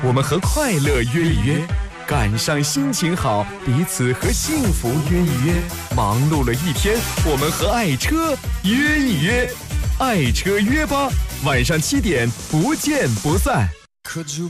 我们和快乐约一约；赶上心情好，彼此和幸福约一约。忙碌了一天，我们和爱车约一约。爱车约吧，晚上7点不见不散。